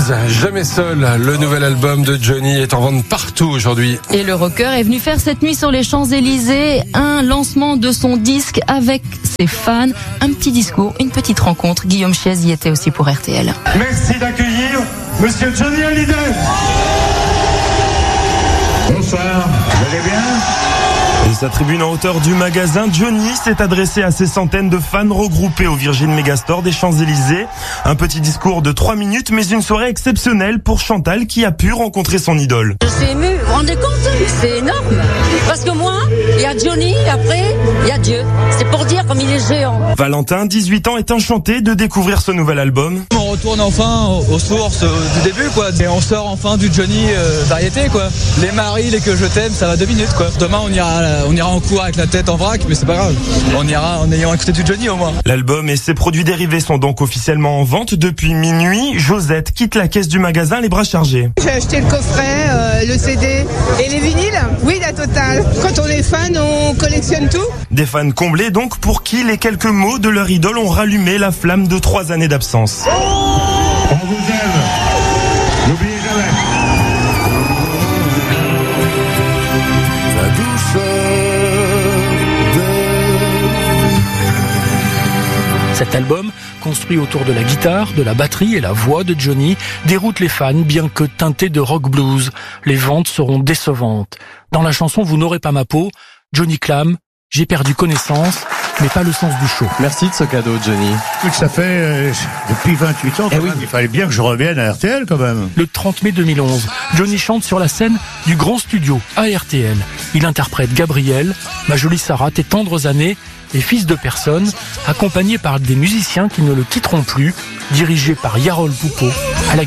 Blues, jamais seul. Le nouvel album de Johnny est en vente partout aujourd'hui. Et le rocker est venu faire cette nuit sur les Champs-Élysées un lancement de son disque avec ses fans. Un petit discours, une petite rencontre. Guillaume Chiez y était aussi pour RTL. Merci d'accueillir Monsieur Johnny Hallyday. Bonsoir, vous allez bien ? Et sa tribune en hauteur du magasin, Johnny s'est adressé à ses centaines de fans regroupés au Virgin Megastore des Champs-Élysées. Un petit discours de 3 minutes, mais une soirée exceptionnelle pour Chantal qui a pu rencontrer son idole. Je suis émue, vous vous rendez compte ? C'est énorme. Parce que moi, il y a Johnny, après, il y a Dieu. C'est pour dire comme il est géant. Valentin, 18 ans, est enchanté de découvrir ce nouvel album. On retourne enfin aux sources du début, quoi. Et on sort enfin du Johnny variété, quoi. Les maris, les que je t'aime, ça va 2 minutes, quoi. Demain, on ira en cours avec la tête en vrac, mais c'est pas grave. On ira en ayant écouté du Johnny au moins. L'album et ses produits dérivés sont donc officiellement en vente depuis minuit. Josette quitte la caisse du magasin les bras chargés. J'ai acheté le coffret, le CD et les vinyles. Oui, la totale. Quand on est fan, on collectionne tout. Des fans comblés donc pour qui les quelques mots de leur idole ont rallumé la flamme de 3 années d'absence. On vous aime. N'oubliez jamais. Cet album, construit autour de la guitare, de la batterie et la voix de Johnny, déroute les fans bien que teinté de rock blues. Les ventes seront décevantes. Dans la chanson Vous n'aurez pas ma peau, Johnny clame « J'ai perdu connaissance, mais pas le sens du show ». Merci de ce cadeau, Johnny. Ça fait depuis 28 ans, même. Il fallait bien que je revienne à RTL quand même. Le 30 mai 2011, Johnny chante sur la scène du Grand Studio à RTL. Il interprète Gabriel, Ma jolie Sarah, Tes tendres années et Fils de personne, accompagné par des musiciens qui ne le quitteront plus, dirigé par Yarol Poupeau.